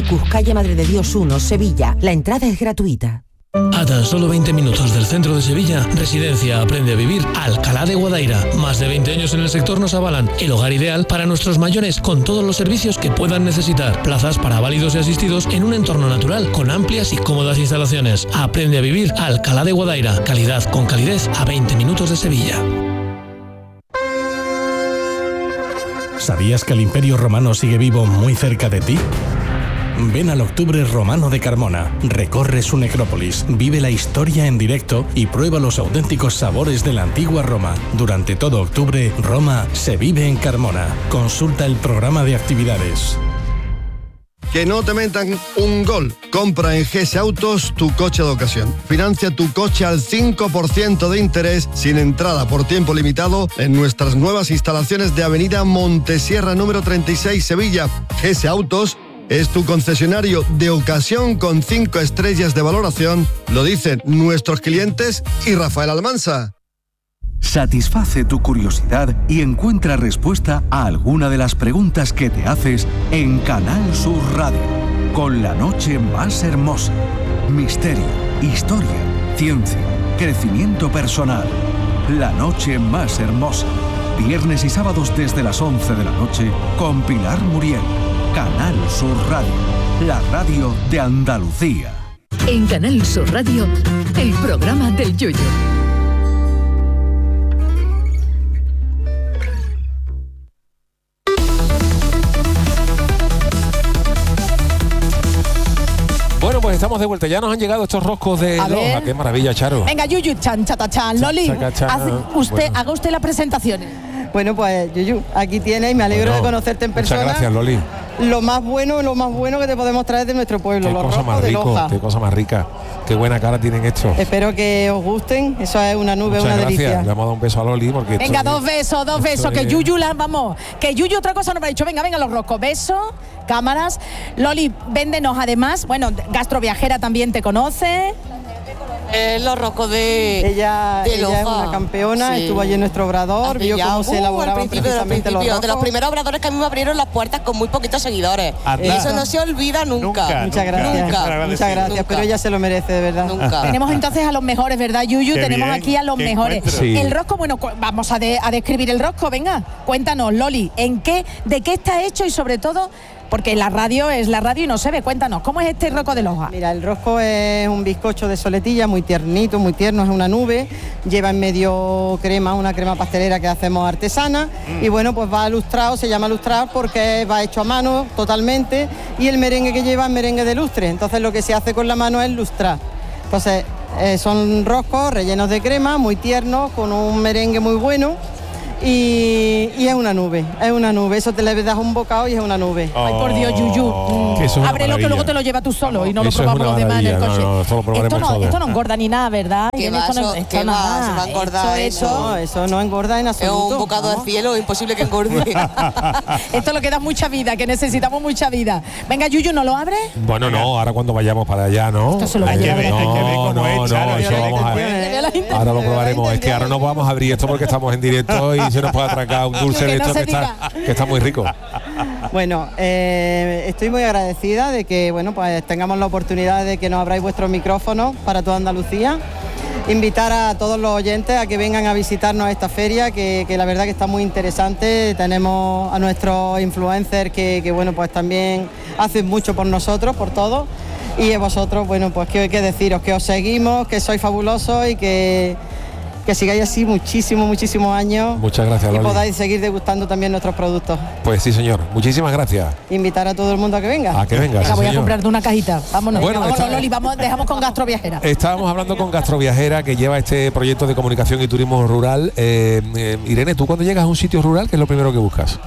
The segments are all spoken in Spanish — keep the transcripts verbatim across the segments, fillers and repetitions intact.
Icus, calle Madre de Dios uno, Sevilla. La entrada es gratuita. A tan solo veinte minutos del centro de Sevilla, Residencia Aprende a Vivir Alcalá de Guadaira. Más de veinte años en el sector nos avalan el hogar ideal para nuestros mayores con todos los servicios que puedan necesitar. Plazas para válidos y asistidos en un entorno natural con amplias y cómodas instalaciones. Aprende a Vivir Alcalá de Guadaira. Calidad con calidez a veinte minutos de Sevilla. ¿Sabías que el Imperio Romano sigue vivo muy cerca de ti? Ven al Octubre Romano de Carmona, recorre su necrópolis, vive la historia en directo y prueba los auténticos sabores de la antigua Roma. Durante todo octubre, Roma se vive en Carmona. Consulta el programa de actividades. Que no te metan un gol. Compra en G S Autos tu coche de ocasión. Financia tu coche al cinco por ciento de interés sin entrada por tiempo limitado en nuestras nuevas instalaciones de Avenida Montesierra número treinta y seis, Sevilla. G S Autos es tu concesionario de ocasión con cinco estrellas de valoración. Lo dicen nuestros clientes y Rafael Almansa. Satisface tu curiosidad y encuentra respuesta a alguna de las preguntas que te haces en Canal Sur Radio. Con la noche más hermosa. Misterio, historia, ciencia, crecimiento personal. La noche más hermosa. Viernes y sábados desde las once de la noche con Pilar Muriel. Canal Sur Radio, la radio de Andalucía. En Canal Sur Radio, el programa del Yoyo. Bueno, pues estamos de vuelta. Ya nos han llegado estos roscos de A Loja. ver. Qué maravilla, Charo. Venga, Yuyu, chan, chata, chan, Loli, Chaca, chan. hace usted, Bueno. haga usted las presentaciones. Bueno, pues Yuyu, aquí tienes y me alegro Bueno, de conocerte en persona. Muchas gracias, Loli. Lo más bueno, lo más bueno que te podemos traer de nuestro pueblo, Qué los cosa roscos más de rico, Loja. qué cosa más rica. Qué buena cara tienen estos. Espero que os gusten, eso es una nube, Muchas una gracias. delicia. Le vamos a dar un beso a Loli porque Venga, esto- dos besos, dos besos, esto que es- Yuyu las vamos, que Yuyu otra cosa nos ha dicho. Venga, venga los roscos, besos, cámaras. Loli, véndenos además, bueno, Gastroviajera también te conoce. Eh, los roscos de Ella, de ella es Loja. una campeona, Sí. estuvo allí en nuestro obrador, Hace vio ya, cómo se uh, al elaboraban principio, de los precisamente los principios, de los roscos. primeros obradores que a mí me abrieron las puertas con muy poquitos seguidores. Anda. Y eso no se olvida nunca. Muchas gracias, Nunca. muchas gracias, Nunca. pero ella se lo merece, de verdad. Nunca. Tenemos entonces a los mejores, ¿verdad, Yuyu? Qué Tenemos bien, aquí a los qué mejores. encuentro. Sí. El rosco, bueno, cu- vamos a, de- a describir el rosco, venga. Cuéntanos, Loli, ¿en qué, de qué está hecho y sobre todo, porque la radio es la radio y no se ve, cuéntanos, ¿cómo es este rosco de Loja? Mira, el rosco es un bizcocho de soletilla muy tiernito, muy tierno, es una nube, lleva en medio crema, una crema pastelera que hacemos artesana y bueno, pues va lustrado, se llama lustrar porque va hecho a mano totalmente y el merengue que lleva es merengue de lustre, entonces lo que se hace con la mano es lustrar. Entonces eh, son roscos rellenos de crema, muy tiernos, con un merengue muy bueno. Y, y es una nube, es una nube, eso te le das un bocado y es una nube. Ay, por Dios, Yuyu. Mm. Que eso es una Ábrelo que maravilla. luego te lo lleva tú solo y no lo Eso es probamos una los demás en el maravilla. coche. No, no, esto lo probaremos esto, no, todos. esto no engorda ni nada, ¿verdad? ¿Qué Irene? va, Esto no- eso- esto qué nada. va? Se va a engordar Esto- eso. No, eso no engorda en Es absoluto. un bocado vamos. de cielo, imposible que engorde. Esto lo que da mucha vida, que necesitamos mucha vida. Venga, Yuyu, ¿no lo abre? Bueno, no, ahora cuando vayamos para allá, ¿no? Esto se lo va a Eh, llevar. no, Hay que ver no, cómo es, no, Charo, eso ya la vamos a intención, ver. ya la intención. Ahora lo probaremos. Es que ahora no vamos a abrir esto porque estamos en directo y se nos puede atracar un dulce Que de no esto se que está, que está muy rico. Bueno, eh, estoy muy agradecida de que bueno, pues tengamos la oportunidad de que nos abráis vuestros micrófonos para toda Andalucía. Invitar a todos los oyentes a que vengan a visitarnos a esta feria, que, que la verdad que está muy interesante. Tenemos a nuestros influencers que, que bueno, pues también hacen mucho por nosotros, por todos. Y a vosotros, bueno, pues qué que deciros, que os seguimos, que sois fabulosos y que, que sigáis así muchísimos, muchísimos años. Muchas gracias, Y Loli. podáis seguir degustando también nuestros productos. Pues sí, señor. Muchísimas gracias. Invitar a todo el mundo a que venga. A que venga, Venga, sí, voy a señor. comprarte una cajita. Vámonos, Bueno, vámonos, está- Loli, vamos, dejamos con Gastroviajera. Estábamos hablando con Gastroviajera, que lleva este proyecto de comunicación y turismo rural. Eh, eh, Irene, ¿tú cuando llegas a un sitio rural, qué es lo primero que buscas?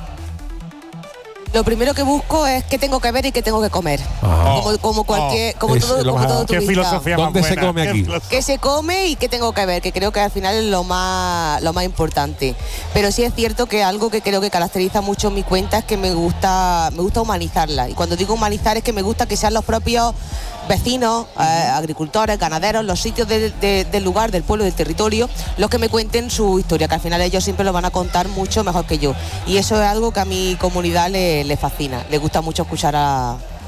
Lo primero que busco es qué tengo que ver y qué tengo que comer. Ajá. Como, como cualquier, como Es todo, lo como más- todo ¿Qué turista. filosofía más ¿Dónde se buena? come aquí? Qué ¿Qué se come y qué tengo que ver? Que creo que al final es lo más, lo más importante. Pero sí es cierto que algo que creo que caracteriza mucho mi cuenta es que me gusta, me gusta humanizarla. Y cuando digo humanizar es que me gusta que sean los propios vecinos, eh, agricultores, ganaderos, los sitios de- de- del lugar, del pueblo, del territorio, los que me cuenten su historia, que al final ellos siempre lo van a contar mucho mejor que yo. Y eso es algo que a mi comunidad le, le fascina. Le gusta mucho escuchar a,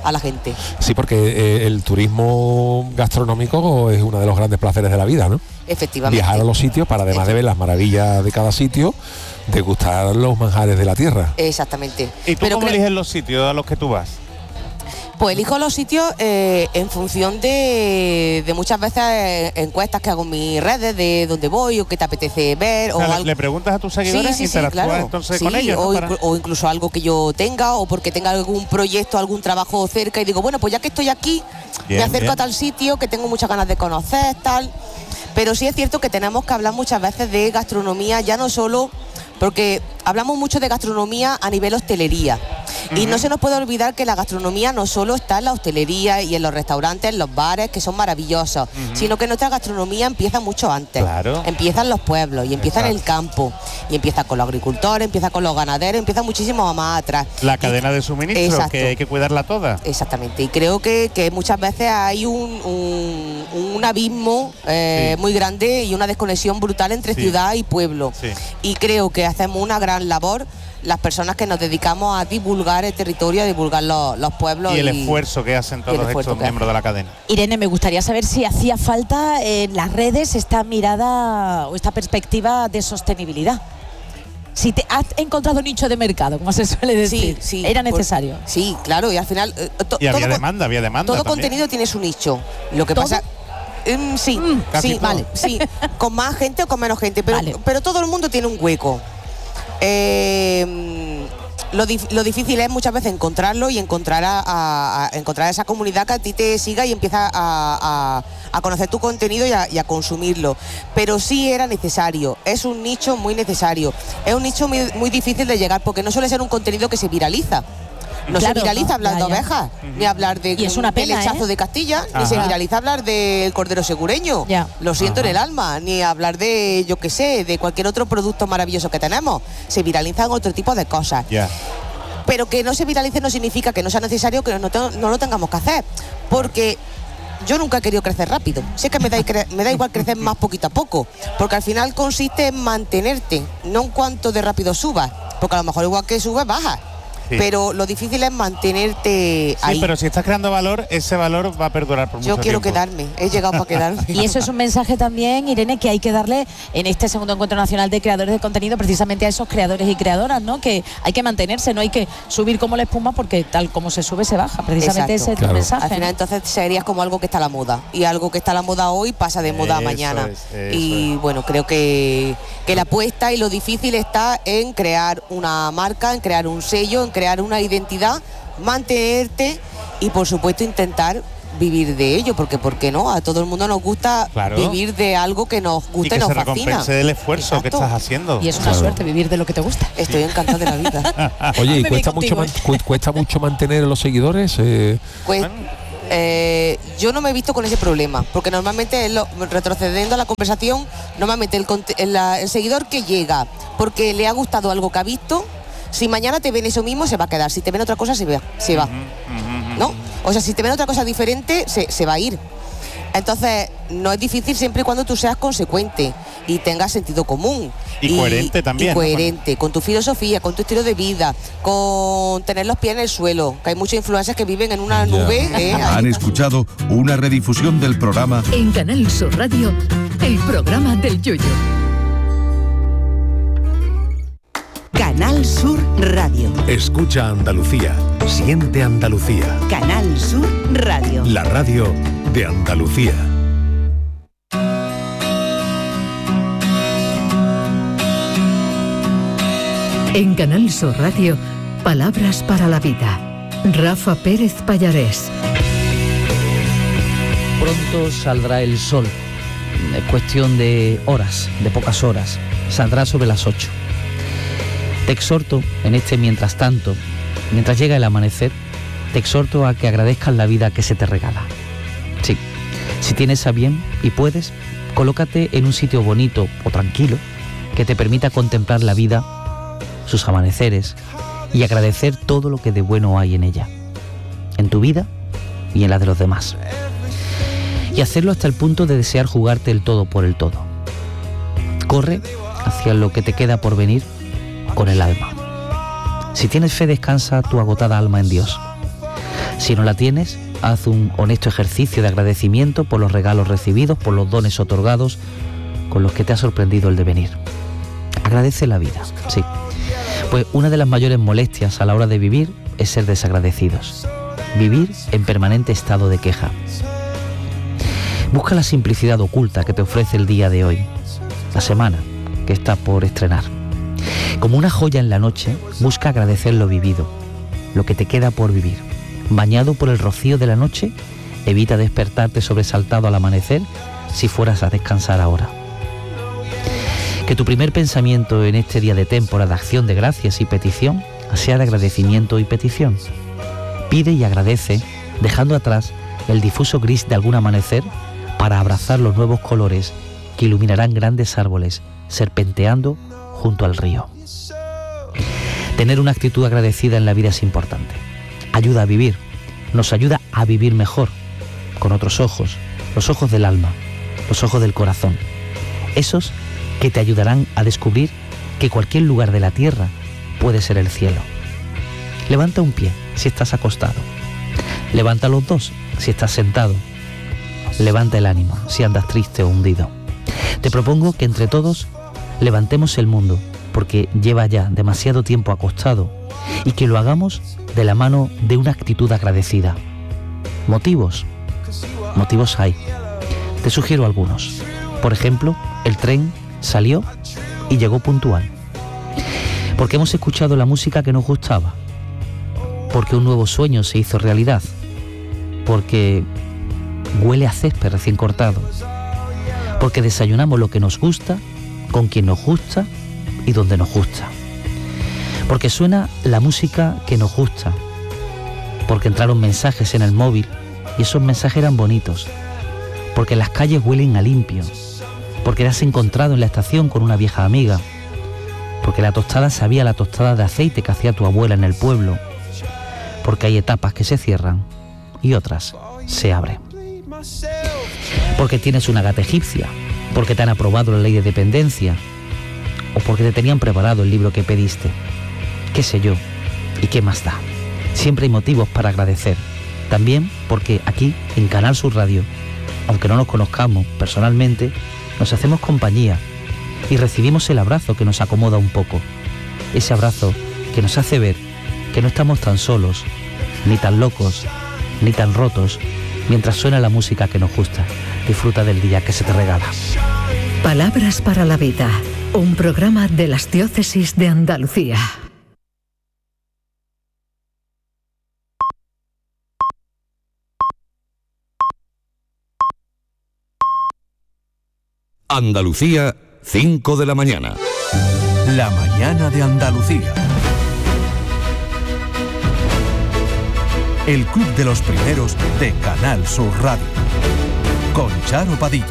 a la gente. Sí, porque eh, el turismo gastronómico es uno de los grandes placeres de la vida, ¿no? Efectivamente. Viajar a los sitios para, además de ver las maravillas de cada sitio, degustar los manjares de la tierra. Exactamente. ¿Y tú Pero cómo cre- eliges los sitios a los que tú vas? Pues elijo los sitios eh, en función de, de muchas veces eh, encuestas que hago en mis redes, de dónde voy o qué te apetece ver. O sea, o le- algo. le preguntas a tus seguidores, Sí, sí, sí, interactúas claro. entonces Sí, con ellos, ¿no? o, Para- inclu- o incluso algo que yo tenga, o porque tenga algún proyecto, algún trabajo cerca y digo, bueno, pues ya que estoy aquí, Bien, me acerco bien. a tal sitio que tengo muchas ganas de conocer, tal. Pero sí es cierto que tenemos que hablar muchas veces de gastronomía, ya no solo, porque hablamos mucho de gastronomía a nivel hostelería. Y no se nos puede olvidar que la gastronomía no solo está en la hostelería y en los restaurantes, en los bares, que son maravillosos, Ujú. sino que nuestra gastronomía empieza mucho antes. Claro. Empieza en los pueblos y empieza en el Exacto. campo. Y empieza con los agricultores, empieza con los ganaderos, empieza muchísimo más atrás. La cadena de suministro, Exacto. que hay que cuidarla toda. Exactamente, y creo que, que muchas veces hay un, un, un abismo eh, Sí. muy grande y una desconexión brutal entre Sí. ciudad y pueblo. Sí. Y creo que hacemos una gran labor las personas que nos dedicamos a divulgar el territorio, a divulgar los, los pueblos. Y el esfuerzo que hacen y el todos esfuerzo estos que miembros de la cadena. Irene, me gustaría saber si hacía falta en las redes esta mirada o esta perspectiva de sostenibilidad. Si te has encontrado nicho de mercado, como se suele decir, Sí, sí, era por- necesario. Sí, claro, y al final eh, to- Y había todo, demanda, había demanda todo también. contenido tiene su nicho. Lo que ¿Todo? pasa Mm, sí, casi sí, todo. vale, sí, con más gente o con menos gente, pero, Vale. pero todo el mundo tiene un hueco. Eh, lo, dif- lo difícil es muchas veces encontrarlo y encontrar a, a- a encontrar esa comunidad que a ti te siga y empieza a, a- a conocer tu contenido y a, y a consumirlo. Pero sí era necesario, es un nicho muy necesario, es un nicho muy, muy difícil de llegar porque no suele ser un contenido que se viraliza. No Claro, se viraliza no, hablar ya, de ya. ovejas, ni hablar de, Y es una del pena, lechazo ¿eh? de Castilla, ni se Ajá. viraliza hablar del cordero segureño. Ya. Lo siento Ajá. en el alma, ni hablar de, yo qué sé, de cualquier otro producto maravilloso que tenemos. Se viralizan otro tipo de cosas. Ya. Pero que no se viralice no significa que no sea necesario, que no, te- no lo tengamos que hacer. Porque yo nunca he querido crecer rápido. Sé que me da, cre- me da igual crecer más poquito a poco. Porque al final consiste en mantenerte, no en cuanto de rápido subas. Porque a lo mejor igual que subes, bajas. Sí. Pero lo difícil es mantenerte Sí, ahí. pero si estás creando valor, ese valor va a perdurar por mucho Yo tiempo. quiero quedarme, he llegado para quedarme. Y eso es un mensaje también, Irene, que hay que darle en este segundo encuentro nacional de creadores de contenido precisamente a esos creadores y creadoras, ¿no? Que hay que mantenerse, no hay que subir como la espuma porque tal como se sube se baja. Precisamente Exacto. ese es Claro. el mensaje. Al final ¿no? entonces serías como algo que está a la moda y algo que está a la moda hoy pasa de moda a Eso mañana. es, eso y es. bueno, creo que, que la apuesta y lo difícil está en crear una marca, en crear un sello, en crear una identidad, mantenerte y por supuesto intentar vivir de ello, porque ¿por qué no? A todo el mundo nos gusta Claro. vivir de algo que nos Y gusta que y, nos se fascina. recompense del esfuerzo que Exacto. estás haciendo. Y es una Claro. suerte vivir de lo que te gusta. Estoy encantada de la vida. Oye, ¿y Me cuesta voy mucho, contigo, man- cu- cuesta mucho mantener a los seguidores? Eh, Pues, eh, yo no me he visto con ese problema, porque normalmente, es lo- retrocediendo a la conversación, normalmente el, conte- el, la- el seguidor que llega porque le ha gustado algo que ha visto, si mañana te ven eso mismo, se va a quedar. Si te ven otra cosa, se, ve, se va. ¿No? O sea, si te ven otra cosa diferente, se, se va a ir. Entonces, no es difícil siempre y cuando tú seas consecuente y tengas sentido común. Y coherente también, Y ¿no? coherente, con tu filosofía, con tu estilo de vida, con tener los pies en el suelo. Que hay muchas influencias que viven en una Ya. nube. ¿eh? Han escuchado una redifusión del programa En Canal Sur Radio, el programa del Yoyo. Canal Sur Radio. Escucha Andalucía. Siente Andalucía. Canal Sur Radio. La radio de Andalucía. En Canal Sur Radio, palabras para la vida. Rafa Pérez Pallarés. Pronto saldrá el sol. Es cuestión de horas, de pocas horas. Saldrá sobre las ocho. Te exhorto en este mientras tanto, mientras llega el amanecer, te exhorto a que agradezcas la vida que se te regala. Sí, si tienes a bien y puedes, colócate en un sitio bonito o tranquilo que te permita contemplar la vida, sus amaneceres y agradecer todo lo que de bueno hay en ella, en tu vida y en la de los demás. Y hacerlo hasta el punto de desear jugarte el todo por el todo. Corre hacia lo que te queda por venir con el alma. Si tienes fe, descansa tu agotada alma en Dios. Si no la tienes, haz un honesto ejercicio de agradecimiento por los regalos recibidos, por los dones otorgados, con los que te ha sorprendido el devenir. Agradece la vida, sí. Pues una de las mayores molestias a la hora de vivir es ser desagradecidos. Vivir en permanente estado de queja. Busca la simplicidad oculta que te ofrece el día de hoy, la semana que está por estrenar. Como una joya en la noche, busca agradecer lo vivido, lo que te queda por vivir. Bañado por el rocío de la noche, evita despertarte sobresaltado al amanecer si fueras a descansar ahora. Que tu primer pensamiento en este día de témpora de acción de gracias y petición sea de agradecimiento y petición. Pide y agradece, dejando atrás el difuso gris de algún amanecer para abrazar los nuevos colores que iluminarán grandes árboles serpenteando junto al río. Tener una actitud agradecida en la vida es importante. Ayuda a vivir, nos ayuda a vivir mejor, con otros ojos, los ojos del alma, los ojos del corazón. Esos que te ayudarán a descubrir que cualquier lugar de la tierra puede ser el cielo. Levanta un pie si estás acostado. Levanta los dos si estás sentado. Levanta el ánimo si andas triste o hundido. Te propongo que entre todos levantemos el mundo, porque lleva ya demasiado tiempo acostado, y que lo hagamos de la mano de una actitud agradecida. ¿Motivos? Motivos hay. Te sugiero algunos. Por ejemplo, el tren salió y llegó puntual. Porque hemos escuchado la música que nos gustaba. Porque un nuevo sueño se hizo realidad. Porque huele a césped recién cortado. Porque desayunamos lo que nos gusta, con quien nos gusta y donde nos gusta. Porque suena la música que nos gusta. Porque entraron mensajes en el móvil y esos mensajes eran bonitos. Porque las calles huelen a limpio. Porque te has encontrado en la estación con una vieja amiga. Porque la tostada sabía la tostada de aceite que hacía tu abuela en el pueblo. Porque hay etapas que se cierran y otras se abren. Porque tienes una gata egipcia. Porque te han aprobado la ley de dependencia. O porque te tenían preparado el libro que pediste. Qué sé yo. ¿Y qué más da? Siempre hay motivos para agradecer. También porque aquí, en Canal Sur Radio, aunque no nos conozcamos personalmente, nos hacemos compañía y recibimos el abrazo que nos acomoda un poco. Ese abrazo que nos hace ver que no estamos tan solos, ni tan locos, ni tan rotos, mientras suena la música que nos gusta. Disfruta del día que se te regala. Palabras para la vida, un programa de las diócesis de Andalucía. Andalucía, cinco de la mañana. La mañana de Andalucía. El club de los primeros de Canal Sur Radio. Con Charo Padilla.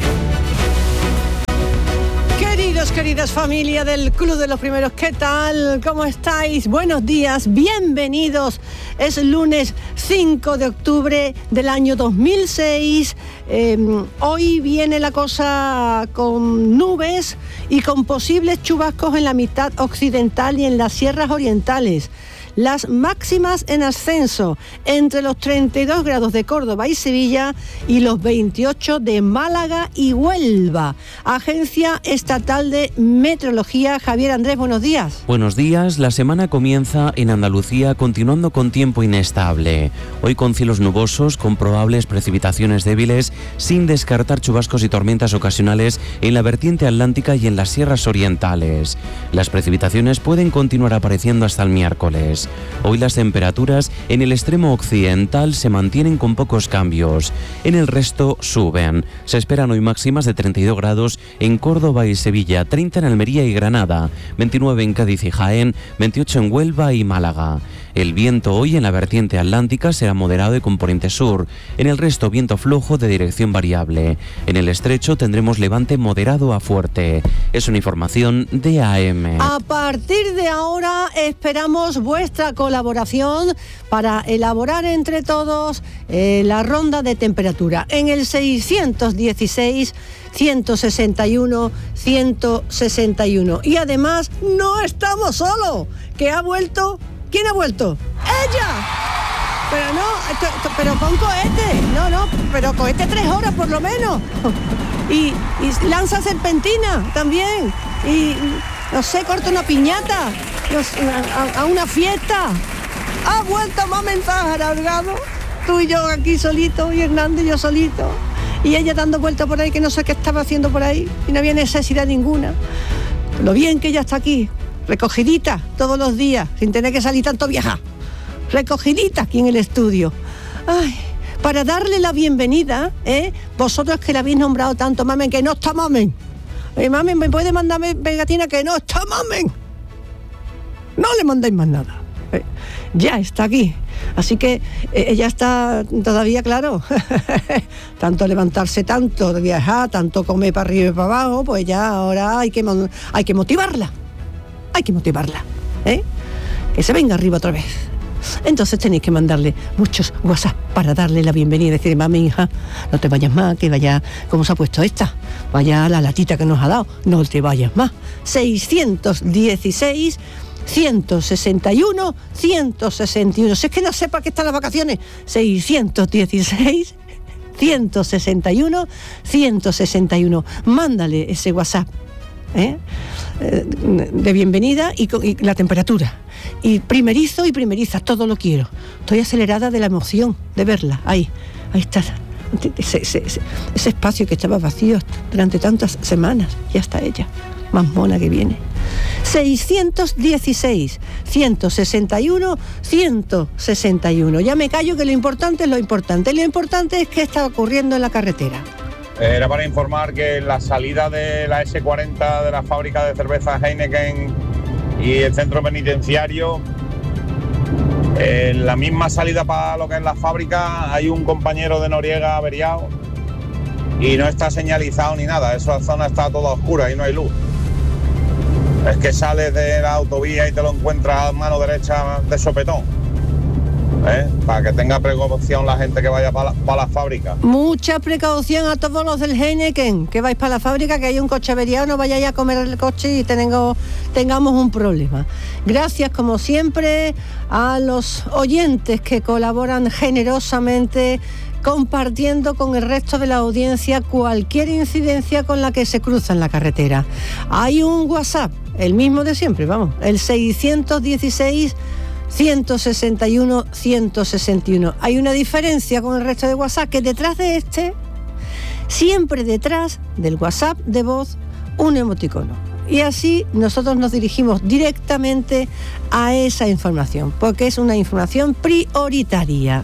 Queridos, queridas familia del Club de los Primeros, ¿qué tal? ¿Cómo estáis? Buenos días, bienvenidos. Es lunes cinco de octubre del año dos mil seis. Eh, hoy viene la cosa con nubes y con posibles chubascos en la mitad occidental y en las sierras orientales. Las máximas en ascenso entre los treinta y dos grados de Córdoba y Sevilla y los veintiocho de Málaga y Huelva. Agencia Estatal de Meteorología. Javier Andrés, buenos días. Buenos días. La semana comienza en Andalucía continuando con tiempo inestable. Hoy con cielos nubosos, con probables precipitaciones débiles, sin descartar chubascos y tormentas ocasionales en la vertiente atlántica y en las sierras orientales. Las precipitaciones pueden continuar apareciendo hasta el miércoles. Hoy las temperaturas en el extremo occidental se mantienen con pocos cambios. En el resto suben. Se esperan hoy máximas de treinta y dos grados en Córdoba y Sevilla, treinta en Almería y Granada, veintinueve en Cádiz y Jaén, veintiocho en Huelva y Málaga. El viento hoy en la vertiente atlántica será moderado y componente sur. En el resto viento flojo de dirección variable. En el estrecho tendremos levante moderado a fuerte. Es una información de A M. A partir de ahora esperamos vuestra colaboración para elaborar entre todos eh, la ronda de temperatura. En el seiscientos dieciséis, ciento sesenta y uno, ciento sesenta y uno. Y además no estamos solos, que ha vuelto... ¿Quién ha vuelto? ¡Ella! pero no, esto- esto- pero con cohete, no, no, pero cohete tres horas por lo menos. Y, y lanza serpentina también. Y, no sé, corta una piñata no sé, a, a una fiesta. Ha vuelto más mensajes, Delgado. Tú y yo aquí solitos, y Hernández y yo solito. Y ella dando vueltas por ahí, que no sé qué estaba haciendo por ahí. Y no había necesidad ninguna. Lo bien que ella está aquí, recogidita todos los días, sin tener que salir tanto vieja. Recogidita aquí en el estudio. Ay, para darle la bienvenida, ¿eh? Vosotros que la habéis nombrado tanto, mamen, que no está mamen. Eh, mamen, ¿me puede mandarme pegatina que no está mamen? No le mandéis más nada. Eh, ya está aquí. Así que eh, ella está todavía, claro, tanto levantarse, tanto viajar, tanto comer para arriba y para abajo, pues ya ahora hay que, mon- hay que motivarla. Hay que motivarla, ¿eh? Que se venga arriba otra vez. Entonces tenéis que mandarle muchos WhatsApp para darle la bienvenida y decirle, mami, hija, no te vayas más, que vaya, ¿cómo se ha puesto esta? Vaya la latita que nos ha dado, no te vayas más. seiscientos dieciséis, ciento sesenta y uno, ciento sesenta y uno. Si es que no sé para qué están las vacaciones. seiscientos dieciséis, ciento sesenta y uno, ciento sesenta y uno. Mándale ese WhatsApp, ¿eh? Eh, de bienvenida y, con, y la temperatura. Y primerizo y primeriza, todo lo quiero. Estoy acelerada de la emoción de verla. Ahí, ahí está. Ese, ese, ese, ese espacio que estaba vacío durante tantas semanas. Ya está ella, más mona que viene. seiscientos dieciséis, ciento sesenta y uno, ciento sesenta y uno. Ya me callo, que lo importante es lo importante. Lo importante es qué está ocurriendo en la carretera. Era para informar que en la salida de la ese cuarenta de la fábrica de cerveza Heineken y el centro penitenciario, en la misma salida para lo que es la fábrica, hay un compañero de Noriega averiado y no está señalizado ni nada. Esa zona está toda oscura y no hay luz. Es que sales de la autovía y te lo encuentras a mano derecha de sopetón. ¿Eh? Para que tenga precaución la gente que vaya para la, para la fábrica. Mucha precaución a todos los del Heineken, que vais para la fábrica, que hay un coche averiado, no vayáis a comer el coche y tengo, tengamos un problema. Gracias, como siempre, a los oyentes que colaboran generosamente, compartiendo con el resto de la audiencia cualquier incidencia con la que se cruza en la carretera. Hay un WhatsApp, el mismo de siempre, vamos, el seiscientos dieciséis, ciento sesenta y uno, ciento sesenta y uno. Hay una diferencia con el resto de WhatsApp, que detrás de este, siempre detrás del WhatsApp de voz, un emoticono. Y así nosotros nos dirigimos directamente a esa información, porque es una información prioritaria.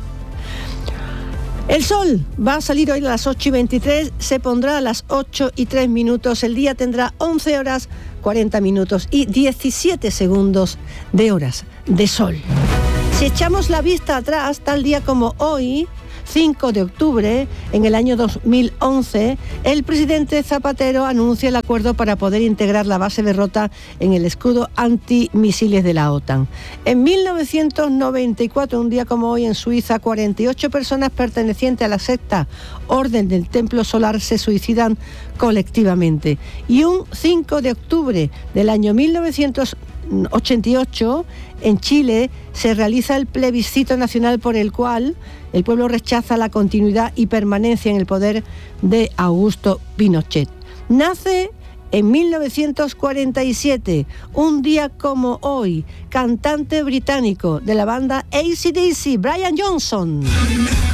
El sol va a salir hoy a las ocho y veintitrés, se pondrá a las ocho y tres minutos, el día tendrá once horas, cuarenta minutos y diecisiete segundos de horas de sol. Si echamos la vista atrás, tal día como hoy, cinco de octubre, en el año dos mil once, el presidente Zapatero anuncia el acuerdo para poder integrar la base de Rota en el escudo antimisiles de la OTAN. En mil novecientos noventa y cuatro, un día como hoy, en Suiza, cuarenta y ocho personas pertenecientes a la secta Orden del Templo Solar se suicidan colectivamente. Y un cinco de octubre del año mil novecientos ochenta y ocho, en Chile, se realiza el plebiscito nacional por el cual el pueblo rechaza la continuidad y permanencia en el poder de Augusto Pinochet. Nace en mil novecientos cuarenta y siete, un día como hoy, cantante británico de la banda A C D C, Brian Johnson.